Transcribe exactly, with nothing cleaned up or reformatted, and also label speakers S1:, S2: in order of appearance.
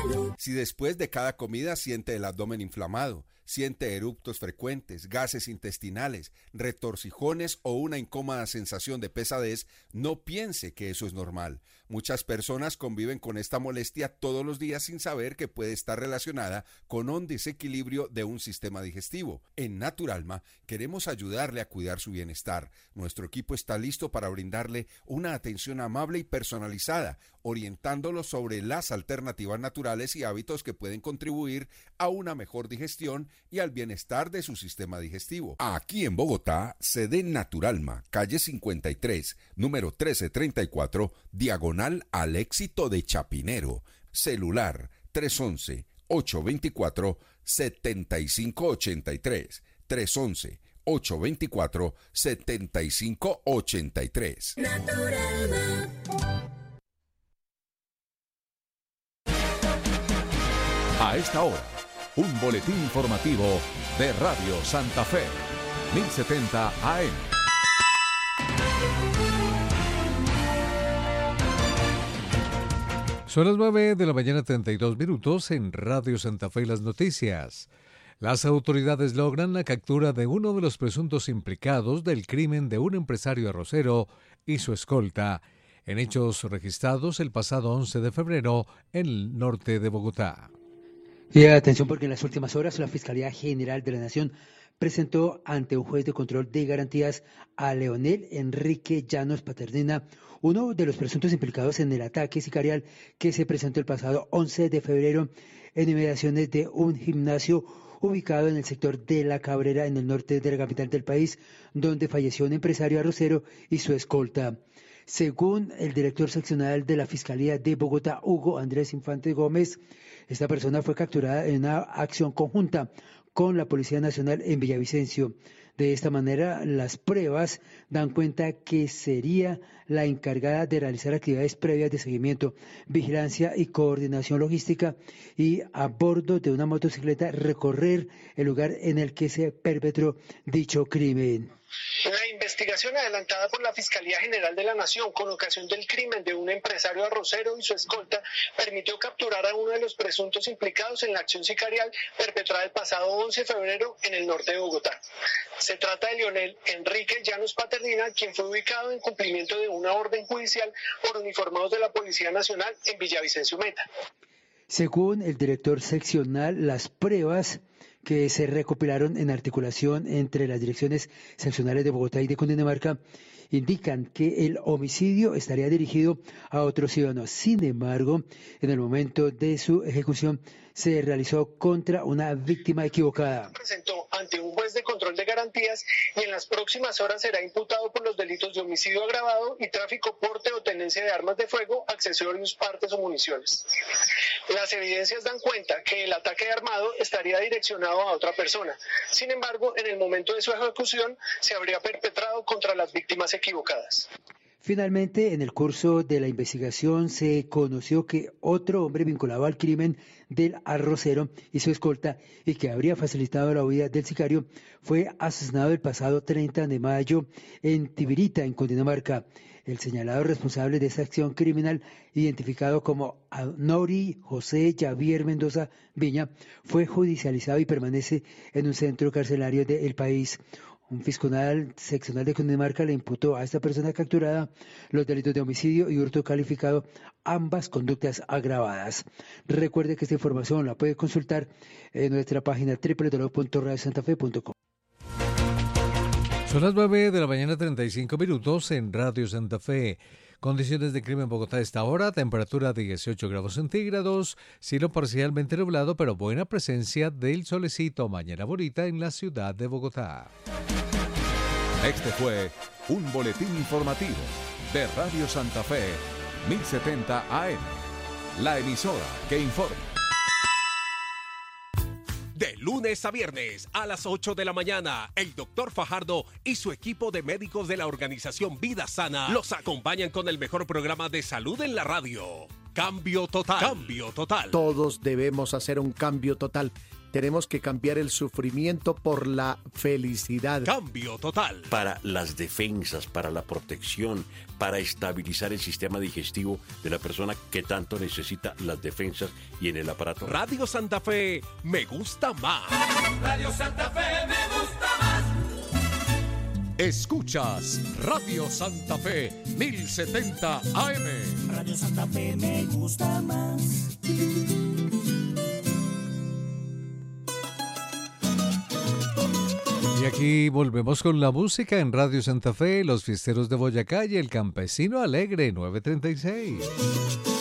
S1: salud.
S2: Si después de cada comida siente el abdomen inflamado, siente eructos frecuentes, gases intestinales, retorcijones o una incómoda sensación de pesadez, no piense que eso es normal. Muchas personas conviven con esta molestia todos los días sin saber que puede estar relacionada con un desequilibrio de un sistema digestivo. En Naturalma queremos ayudarle a cuidar su bienestar. Nuestro equipo está listo para brindarle una atención amable y personalizada, orientándolo sobre las alternativas naturales y hábitos que pueden contribuir a una mejor digestión y al bienestar de su sistema digestivo. Aquí en Bogotá, sede Naturalma, calle cincuenta y tres, número trece treinta y cuatro, diagonal al Éxito de Chapinero. Celular tres once, ocho veinticuatro, setenta y cinco ochenta y tres. tres once, ocho veinticuatro, setenta y cinco ochenta y tres.
S1: Naturalma.
S3: A esta hora, un boletín informativo de Radio Santa Fe, mil setenta A M.
S4: Son las nueve de la mañana, treinta y dos minutos en Radio Santa Fe. Las noticias. Las autoridades logran la captura de uno de los presuntos implicados del crimen de un empresario arrocero y su escolta, en hechos registrados el pasado once de febrero en el norte de Bogotá.
S5: Y atención, porque en las últimas horas la Fiscalía General de la Nación presentó ante un juez de control de garantías a Leonel Enrique Llanos Paternina, uno de los presuntos implicados en el ataque sicarial que se presentó el pasado once de febrero en inmediaciones de un gimnasio ubicado en el sector de La Cabrera, en el norte de la capital del país, donde falleció un empresario arrocero y su escolta. Según el director seccional de la Fiscalía de Bogotá, Hugo Andrés Infante Gómez, esta persona fue capturada en una acción conjunta con la Policía Nacional en Villavicencio. De esta manera, las pruebas dan cuenta que sería la encargada de realizar actividades previas de seguimiento, vigilancia y coordinación logística, y a bordo de una motocicleta recorrer el lugar en el que se perpetró dicho crimen.
S6: La investigación adelantada por la Fiscalía General de la Nación con ocasión del crimen de un empresario arrocero y su escolta permitió capturar a uno de los presuntos implicados en la acción sicarial perpetrada el pasado once de febrero en el norte de Bogotá. Se trata de Leonel Enrique Llanos Paternina, quien fue ubicado en cumplimiento de una orden judicial por uniformados de la Policía Nacional en Villavicencio Meta.
S5: Según el director seccional, las pruebas que se recopilaron en articulación entre las direcciones seccionales de Bogotá y de Cundinamarca indican que el homicidio estaría dirigido a otro ciudadano. Sin embargo, en el momento de su ejecución se realizó contra una víctima equivocada.
S6: Presentó ante un juez de control de garantías y en las próximas horas será imputado por los delitos de homicidio agravado y tráfico, porte o tenencia de armas de fuego, accesorios, partes o municiones. Las evidencias dan cuenta que el ataque armado estaría direccionado a otra persona. Sin embargo, en el momento de su ejecución se habría perpetrado contra las víctimas equivocadas.
S5: Finalmente, en el curso de la investigación se conoció que otro hombre vinculado al crimen del arrocero y su escolta y que habría facilitado la huida del sicario fue asesinado el pasado treinta de mayo en Tibirita, en Cundinamarca. El señalado responsable de esta acción criminal, identificado como Nori José Javier Mendoza Viña, fue judicializado y permanece en un centro carcelario del país. Un fiscal seccional de Cundinamarca le imputó a esta persona capturada los delitos de homicidio y hurto calificado, ambas conductas agravadas. Recuerde que esta información la puede consultar en nuestra página doble u doble u doble u punto radio santa fe punto com.
S4: Son las nueve de la mañana, treinta y cinco minutos en Radio Santa Fe. Condiciones de clima en Bogotá a esta hora, temperatura de dieciocho grados centígrados, cielo parcialmente nublado, pero buena presencia del solecito. Mañana bonita en la ciudad de Bogotá.
S3: Este fue un boletín informativo de Radio Santa Fe, mil setenta A M, la emisora que informa.
S7: De lunes a viernes a las ocho de la mañana, el doctor Fajardo y su equipo de médicos de la organización Vida Sana los acompañan con el mejor programa de salud en la radio. Cambio total. Cambio total.
S1: Todos debemos hacer un cambio total. Tenemos que cambiar el sufrimiento por la felicidad.
S7: Cambio total.
S8: Para las defensas, para la protección, para estabilizar el sistema digestivo de la persona que tanto necesita las defensas y en el aparato.
S7: Radio Santa Fe me gusta más.
S9: Radio Santa Fe me gusta más.
S3: Escuchas Radio Santa Fe mil setenta A M.
S9: Radio Santa Fe me gusta más.
S4: Y aquí volvemos con la música en Radio Santa Fe, Los Fiesteros de Boyacá y El Campesino Alegre nueve treinta y seis.